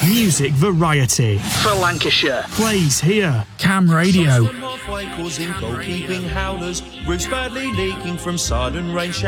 Music variety for Lancashire plays here. Cam Radio. Halfway causing goalkeeping howlers. Roofs badly leaking from sudden rain showers.